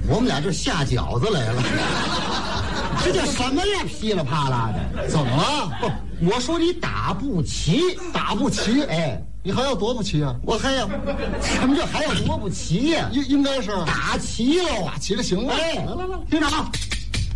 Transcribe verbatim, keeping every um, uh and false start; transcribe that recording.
我们俩这下饺子来了。这叫什么呀？噼里啪啦的， 怎么了？ 不，我说你打不齐， 打不齐。 哎， 你还要多不齐啊？ 我还要，什么叫还要多不齐呀、 应应该是打齐喽， 打齐了行了。 哎，来来来，听着啊。